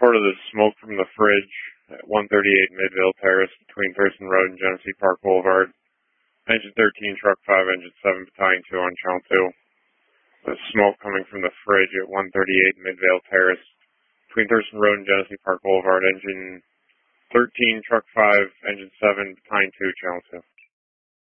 Report of the smoke from the fridge at 138 Midvale Terrace between Thurston Road and Genesee Park Boulevard. Engine 13, Truck 5, Engine 7, Battalion 2 on Channel 2. The smoke coming from the fridge at 138 Midvale Terrace between Thurston Road and Genesee Park Boulevard. Engine 13, Truck 5, Engine 7, Battalion 2, Channel 2.